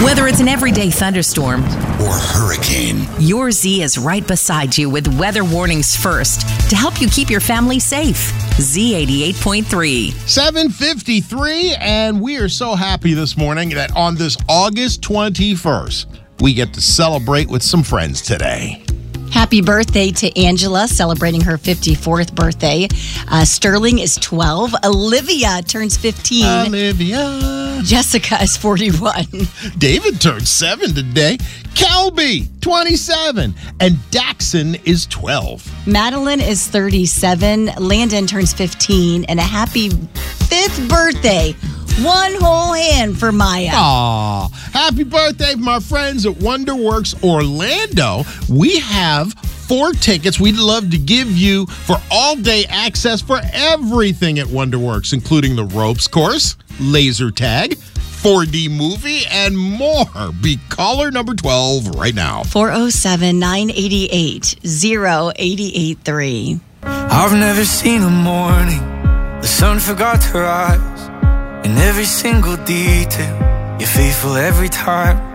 Whether it's an everyday thunderstorm or hurricane, your Z is right beside you with weather warnings first to help you keep your family safe. Z88.3. 7:53, and we are so happy this morning that on this August 21st, we get to celebrate with some friends today. Happy birthday to Angela, celebrating her 54th birthday. Sterling is 12. Olivia turns 15. Olivia. Jessica is 41. David turns 7 today. Kelby, 27. And Daxon is 12. Madeline is 37. Landon turns 15. And a happy 5th birthday. One whole hand for Maya. Aw, happy birthday from our friends at WonderWorks Orlando. We have 4 tickets we'd love to give you for all-day access for everything at WonderWorks, including the ropes course, laser tag, 4D movie, and more. Be caller number 12 right now. 407-988-0883. I've never seen a morning the sun forgot to rise. In every single detail, you're faithful every time.